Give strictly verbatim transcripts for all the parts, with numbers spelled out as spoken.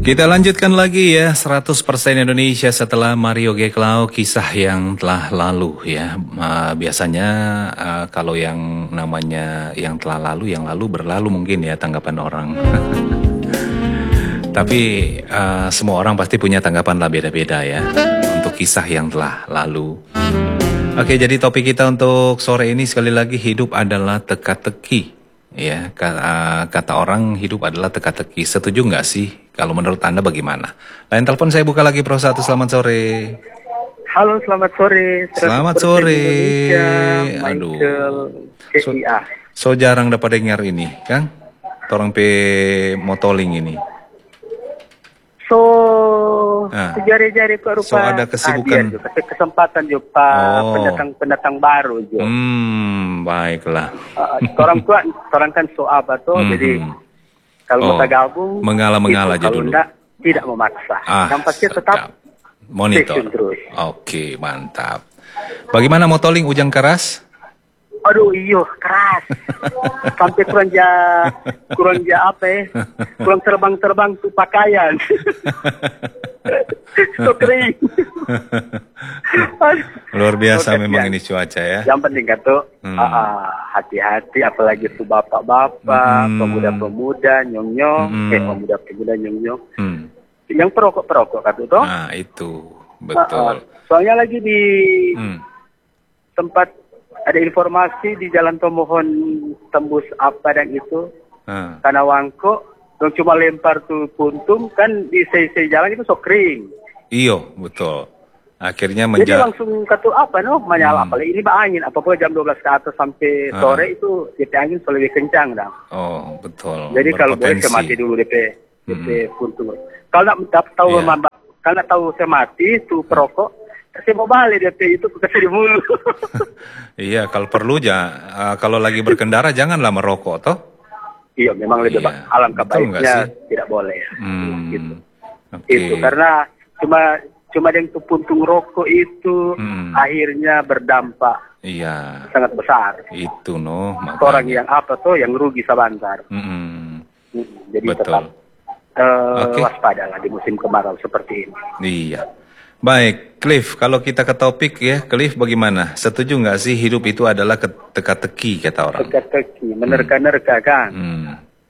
Kita lanjutkan lagi ya, seratus persen Indonesia setelah Mario Geklau, kisah yang telah lalu ya. Uh, biasanya uh, kalau yang namanya yang telah lalu, yang lalu berlalu mungkin ya tanggapan orang. Tapi uh, semua orang pasti punya tanggapan lah beda-beda ya untuk kisah yang telah lalu. Oke, jadi topik kita untuk sore ini sekali lagi, hidup adalah teka-teki. Ya, kata, kata orang hidup adalah teka-teki. Setuju nggak sih? Kalau menurut Anda bagaimana? Lain telepon saya buka lagi Pro satu, selamat sore. Halo, selamat sore. Selamat sore. Aduh. So, so jarang dapat dengar ini, Kang. Torang pe motoling ini. So, nah, jari-jari kok rupa. So ada kesibukan. Juga, kesempatan juga oh. pendatang-pendatang baru juga. Hmm, baiklah. Uh, orang tua, orang kan so apa tuh, hmm. jadi kalau oh. kita gabung, mengalah-mengalah aja dulu. Enggak, tidak memaksa. Ah, yang pasti tetap monitor. Terus. Oke, mantap. Bagaimana motoling Ujang keras? Aduh, iyo keras. Sampai kurang ja, kurang ja apa ya? Kurang terbang-terbang tuh pakaian. So kering. Luar biasa so, memang ini cuaca ya. Yang penting kan tuh hmm. uh, hati-hati, apalagi tuh bapak-bapak, hmm. pemuda-pemuda, nyong-nyong, hmm. eh pemuda-pemuda nyong-nyong. Hmm. Yang perokok-perokok kan tuh. Nah itu betul. Uh, uh, soalnya lagi di hmm. tempat ada informasi di Jalan Tomohon tembus apa dan itu hmm. karena Wangko dong cuma lempar tuh puntung kan di sisi jalan itu so kering. Iyo betul. Akhirnya menja- jadi langsung katu apa no menyala hmm. apalagi ini bah angin apapun jam dua belas ke atas sampai hmm. sore itu D P angin so lebih kencang dah. Oh betul. Jadi kalau boleh saya mati dulu D P D P hmm. puntung. Kalau nak tahu yeah. mamba, kalau nak tahu saya mati tuh perokok. Saya mau balik D P itu kasih di mulu. Iya, kalau perlu ya, uh, kalau lagi berkendara janganlah merokok, toh? Iya, memang lebih iya. alangkah baiknya tidak boleh. Hmm. Gitu. Okay. Itu karena cuma cuma yang puntung rokok itu hmm. akhirnya berdampak. Iya. Sangat besar. Itu no. Orang yang apa tuh yang rugi sebentar. Hmm. Jadi betul. tetap uh, okay. waspadalah di musim kemarau seperti ini. Iya. Baik, Cliff, kalau kita ke topik ya, Cliff bagaimana? Setuju nggak sih hidup itu adalah teka-teki kata orang? Teka-teki, menerka-nerka kan? Hmm.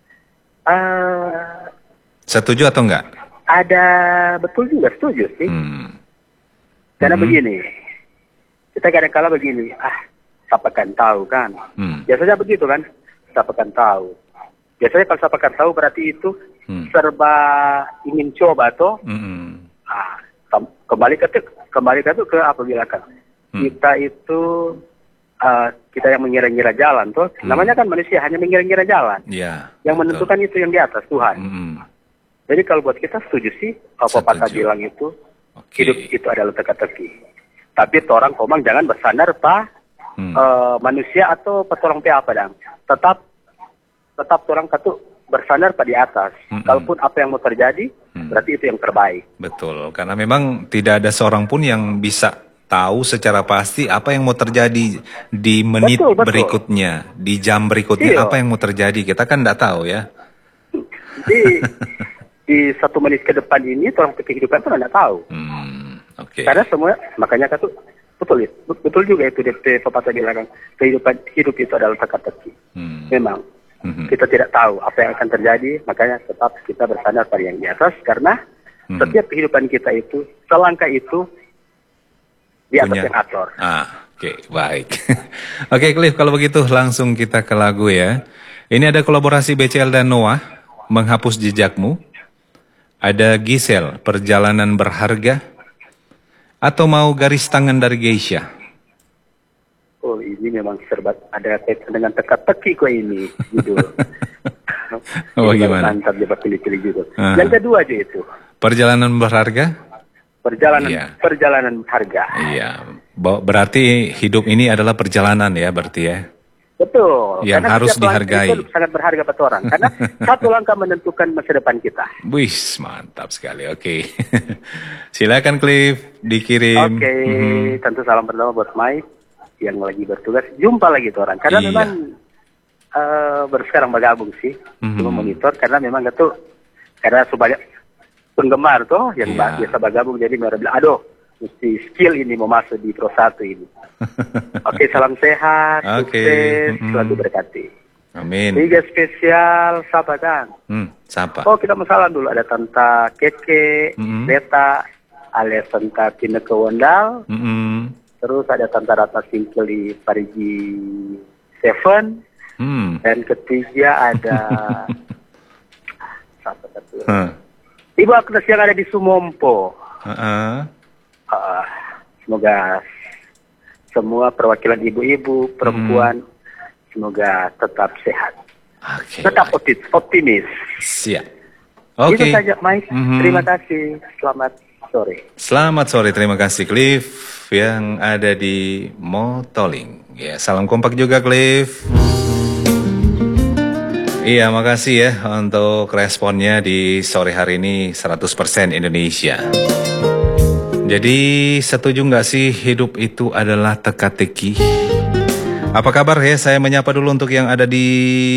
Uh, setuju atau enggak? Ada, betul juga setuju sih. Hmm. Karena hmm. begini, kita kadang-kala begini, ah, siapa kan tahu kan? Hmm. Biasanya begitu kan, siapa kan tahu. Biasanya kalau siapa kan tahu berarti itu hmm. serba ingin coba toh. Hmm. Ah, kembali ke kembali ke ke apa bilakan hmm. kita itu uh, kita yang mengira-ngira jalan tuh hmm. namanya kan manusia hanya mengira-ngira jalan ya, yang betul. Menentukan itu yang di atas Tuhan hmm. jadi kalau buat kita setuju sih apa patah bilang itu okay. hidup itu adalah teka-teki tapi orang komang jangan bersandar pak hmm. uh, manusia atau petorang pe apa dang tetap tetap orang katu bersandar pada di atas. Mm-mm. Kalaupun apa yang mau terjadi, mm. berarti itu yang terbaik. Betul, karena memang tidak ada seorang pun yang bisa tahu secara pasti apa yang mau terjadi di menit betul, betul. berikutnya, di jam berikutnya. Iyo. Apa yang mau terjadi, kita kan tidak tahu ya. Di, di satu menit ke depan ini, orang kehidupan pun tidak tahu. Hmm, okay. Karena semua, makanya kata betul, betul juga itu D P pepatah bilang kehidupan hidup itu adalah teka-teki. Hmm. Memang. Mm-hmm. Kita tidak tahu apa yang akan terjadi, makanya tetap kita bersandar pada yang di atas karena mm-hmm. setiap kehidupan kita itu selangkah itu di atas Punya. yang atur. Ah, oke, okay, baik. Oke, okay, Cliff, kalau begitu langsung kita ke lagu ya. Ini ada kolaborasi B C L dan Noah, Menghapus Jejakmu. Ada Gisel, Perjalanan Berharga. Atau mau Garis Tangan dari Geisha. Oh, ini memang serba ada kaitan dengan teka-teki kok ini, gitu. Oh, gimana? Mantap dia pilih-pilih gitu. Uh-huh. Yang kedua aja itu. Perjalanan Berharga? Perjalanan, iya. perjalanan harga. Iya, berarti hidup ini adalah perjalanan ya, berarti ya? Betul. Yang karena harus dihargai. Itu sangat berharga buat orang. Karena satu langkah menentukan masa depan kita. Wih, mantap sekali. Oke. Okay. Silakan Cliff, dikirim. Oke, okay. mm-hmm. tentu salam pertama buat Mike yang lagi bertugas, jumpa lagi tuh orang karena iya. memang uh, baru sekarang bergabung sih mm-hmm. cuma monitor karena memang itu karena sebanyak penggemar toh yang Iya. biasa bergabung, jadi mereka bilang, aduh, mesti skill ini mau masuk di Pro satu ini. Oke, salam sehat, Oke. sukses, Mm-mm. selalu berkati. Amin. Tiga spesial, siapa kan? Hmm, siapa? Oh, kita mau salam dulu. Ada Tanta Keke, Mm-mm. Beta, alias Tanta Pineke Wondal. Mm-mm. Terus ada Tanta Ratna Singkil di Parigi Seven. Hmm. Dan ketiga ada siapa satu? Huh. Ibu Agnes yang ada di Sumompo. Uh-uh. Ah, semoga semua perwakilan ibu-ibu, perempuan, semoga tetap sehat. Oke. Tetap baik. opti- optimis. Siap. Itu Oke. saja, Mike. Mhm. Terima kasih. Selamat sore. Selamat sore, terima kasih Cliff yang ada di Motoling. Ya, salam kompak juga Cliff. Iya, makasih ya untuk responnya di sore hari ini seratus persen Indonesia. Jadi setuju nggak sih hidup itu adalah teka-teki? Apa kabar ya? Saya menyapa dulu untuk yang ada di...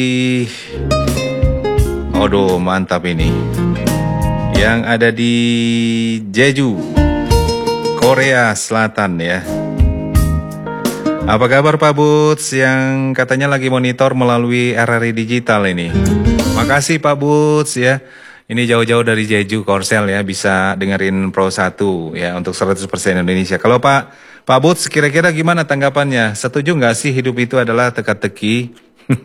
Aduh, mantap ini. Yang ada di Jeju, Korea Selatan ya. Apa kabar Pak Boots yang katanya lagi monitor melalui R R I Digital ini? Makasih Pak Boots ya. Ini jauh-jauh dari Jeju, Korsel ya, bisa dengerin Pro satu ya untuk seratus persen Indonesia. Kalau Pak Pak Boots kira-kira gimana tanggapannya? Setuju nggak sih hidup itu adalah teka-teki?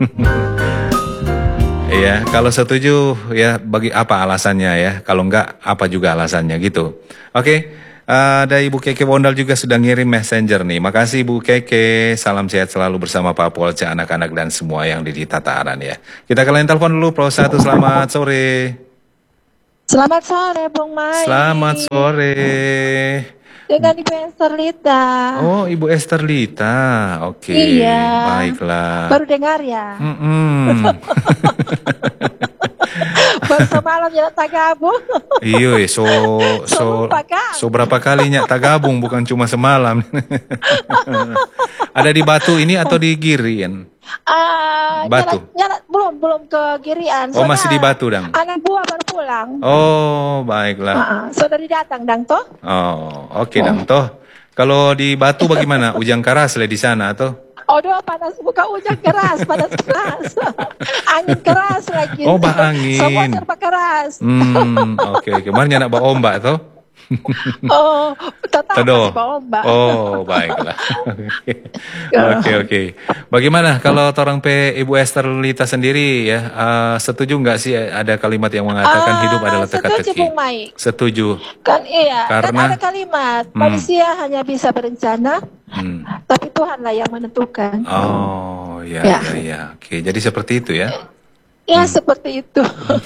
Iya, kalau setuju ya bagi apa alasannya ya? Kalau enggak apa juga alasannya gitu. Oke. Uh, ada Ibu Keke Wondal juga sudah ngirim messenger nih. Makasih Ibu Keke. Salam sehat selalu bersama Pak Polca, anak-anak dan semua yang di Tata Aran ya. Kita kalian telepon dulu Pro satu. Selamat sore. Selamat sore Bung Mai. Selamat sore. Dengan Ibu Esther Lita. Oh, Ibu Esther Lita. Oke. Iya. Baiklah. Baru dengar ya. Mm-mm. Baru semalam ya tak gabung. Iya, so so So, Pak. so berapa kalinya tak gabung, bukan cuma semalam. Ada di Batu ini atau di Girian? Ah, Batu. nyala- nyala- belum belum ke Girian. Oh, Soalnya masih di Batu, Dang? Anak buah baru pulang. Oh, baiklah. Ah, saudari datang Dang toh. Oh, oke Dang. Toh, kalau di Batu bagaimana? Ujang keras lah di sana atau? Aduh panas, bukan hujan keras, panas keras. Angin keras lagi. Oh, bah angin. Semua serba keras. Hmm, oke. Kemarin nak bawa ombak toh? Oh, tetap Teduh. masih bawa ombak. Oh, baiklah. Oke, oke. Bagaimana kalau orang P Ibu Esther Lita sendiri ya, uh, setuju nggak sih ada kalimat yang mengatakan Ah, hidup adalah setuju, teka-teki? Bung Mai. Setuju. Kan iya, Karena- kan ada kalimat Hmm. manusia hanya bisa berencana, Hmm. tapi Tuhanlah yang menentukan. Oh, ya, Ya. ya, ya. Oke, jadi seperti itu ya. Ya seperti itu.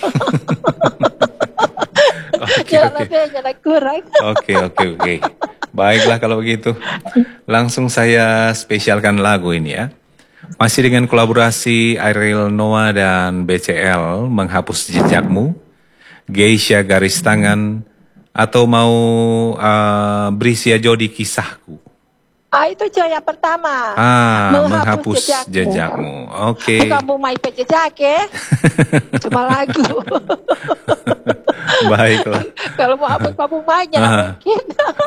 Oke, Jangan oke. lebih, jangan kurang. Oke, oke, oke. Baiklah kalau begitu. Langsung saya spesialkan lagu ini ya. Masih dengan kolaborasi Ariel Noah dan B C L, Menghapus Jejakmu, Geisha Garis Tangan, atau mau uh, Brisia Jodi Kisahku. Ah itu cewek yang pertama. Ah, Menghapus Menghapus Jejakmu. Jejakmu. Oke. Bukan Bung Mai pe jejak ya. Cuma lagu. Baiklah. Kalau mau hapus Pak Bung Mai Ah. jangan mungkin.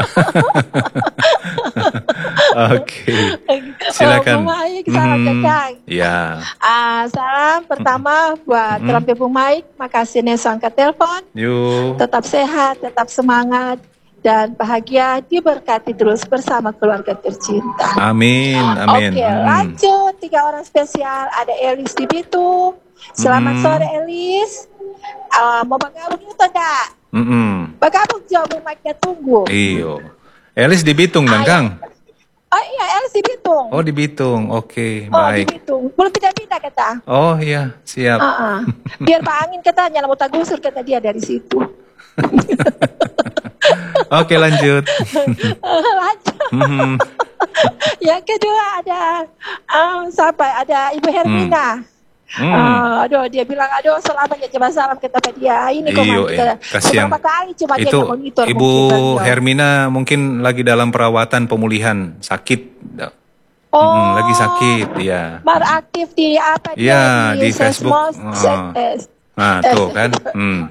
Oke. Silakan. Oh, Bung Mai, salam Mhm. jejak. Ya. Ah, salam pertama buat Mhm. terapi Bung Mai. Makasih Neso angkat telepon. Yuk. Tetap sehat, tetap semangat, dan bahagia diberkati terus bersama keluarga tercinta. Amin, amin. Oke, Hmm. lanjut. Tiga orang spesial. Ada Elis di Bitung. Selamat Hmm. sore Elis. Ah, mau bergabung itu enggak? Mm-mm. Bergabung jauh Bung Mai, kita tunggu. Iyo. Elis di Bitung dan Ayo. Kang? Oh iya, Elis di Bitung. Oh di Bitung, oke, Oh, di baik. Bitung. Belum pindah-pindah kata. Oh iya, siap. Ah, ah. Biar Pak Angin katanya mau tagusur kata dia dari situ. Oke lanjut. Lanjut. Mhm. Yang kedua ada um, siapa? Ada Ibu Hermina. Hmm. Ah, aduh, dia bilang aduh selamanya coba salam kata dia. Ini kok Iyo, kita eh, kasihan. beberapa kali cuma dia Itu nggak monitor. Ibu mungkin, kan, Hermina mungkin lagi dalam perawatan pemulihan sakit. Oh, Mm, lagi sakit, ya. Baru aktif di apa dia Iya, di Facebook. Sesmos, Ah. eh, Nah, tuh kan. Hmm.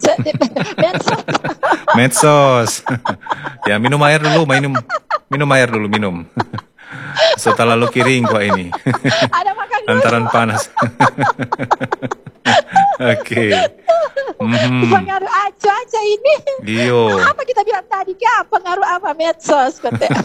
Medsos. Ya, minum air dulu, minum minum air dulu, minum. Setelah lu kiring kok ini. Ada makan dulu. Lantaran panas. Oke. Okay. Mm-hmm. Pengaruh cuaca ini. Iyo. Apa kita bilang tadi kan? Pengaruh apa medsos?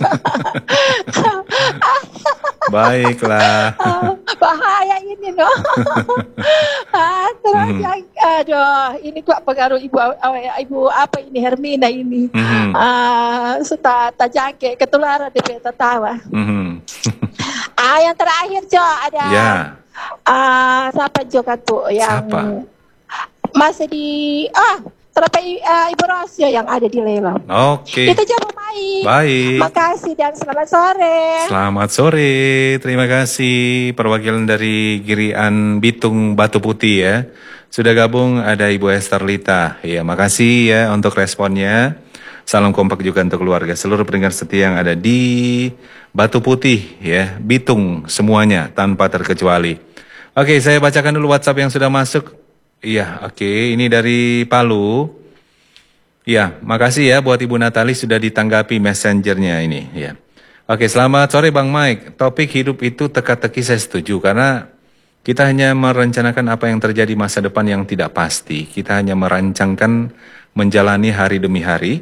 Baiklah. Bahaya ini no. ah, terus mm-hmm. yang, aduh, ini kok pengaruh ibu ibu apa ini Hermina ini. Mm-hmm. Ah, sudah tajake ketularan di tertawa. Mm-hmm. ah, yang terakhir Jo ada. Ya. Ah, siapa juga tuh yang siapa? Masih di ah terlebih uh, Ibu Rosio yang ada di Lelong. Oke. Okay. Itu aja baik. Baik. Makasih dan selamat sore. Selamat sore. Terima kasih perwakilan dari Girian Bitung Batu Putih ya. Sudah gabung ada Ibu Esther Lita. Ya, makasih ya untuk responnya. Salam kompak juga untuk keluarga seluruh pendengar setia yang ada di Batu Putih ya, Bitung semuanya tanpa terkecuali. Oke, saya bacakan dulu WhatsApp yang sudah masuk. Iya, oke. Okay. Ini dari Palu. Iya, makasih ya buat Ibu Natali sudah ditanggapi messengernya ini. Ya. Oke, okay, selamat sore Bang Mike. Topik hidup itu teka-teki saya setuju karena kita hanya merencanakan apa yang terjadi masa depan yang tidak pasti. Kita hanya merancangkan menjalani hari demi hari.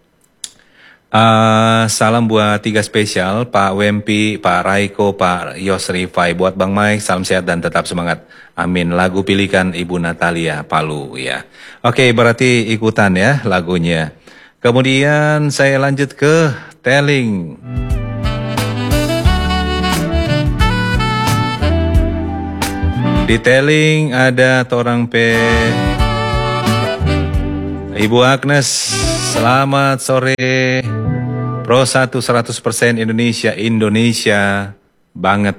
Uh, salam buat tiga spesial, Pak Wempi, Pak Raiko, Pak Yosri Fai. Buat Bang Mike, salam sehat dan tetap semangat. Amin. Lagu pilihan Ibu Natalia Palu ya. Oke, berarti ikutan ya lagunya. Kemudian saya lanjut ke telling. Di telling ada torang pe Ibu Agnes. Selamat sore. Pro satu seratus persen Indonesia, Indonesia banget.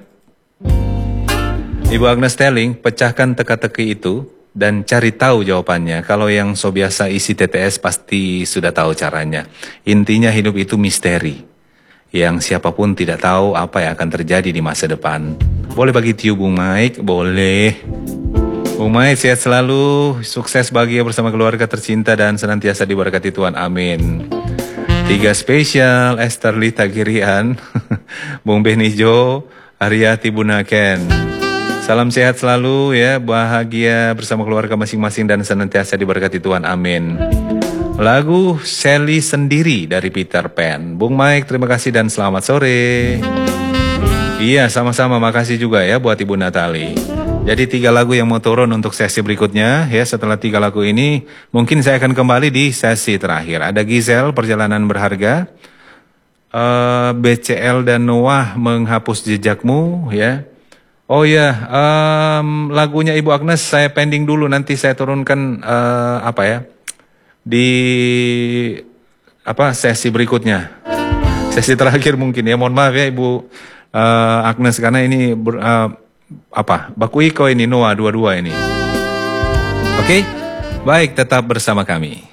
Ibu Agnes telling, pecahkan teka-teki itu dan cari tahu jawabannya. Kalau yang so biasa isi T T S pasti sudah tahu caranya. Intinya hidup itu misteri. Yang siapapun tidak tahu apa yang akan terjadi di masa depan. Boleh bagi tiu Bung Mike? Boleh. Bung Mike sehat selalu, sukses bahagia bersama keluarga tercinta dan senantiasa diberkati Tuhan. Amin. Tiga spesial, Esther Lita Girian, Bung Benijo, Ariati Bunaken. Salam sehat selalu ya, bahagia bersama keluarga masing-masing dan senantiasa diberkati Tuhan. Amin. Lagu Sally Sendiri dari Peter Pan. Bung Mike, terima kasih dan selamat sore. Iya, sama-sama, makasih juga ya buat Ibu Natali. Jadi tiga lagu yang mau turun untuk sesi berikutnya ya. Setelah tiga lagu ini mungkin saya akan kembali di sesi terakhir. Ada Giselle, Perjalanan Berharga, uh, B C L dan Noah, Menghapus Jejakmu ya. Oh ya, um, lagunya Ibu Agnes saya pending dulu, nanti saya turunkan uh, apa ya di apa sesi berikutnya, sesi terakhir mungkin ya. Mohon maaf ya Ibu uh, Agnes karena ini ber, uh, apa Baku Iko ini Noah dua-dua ini. Oke, okay? Baik, tetap bersama kami.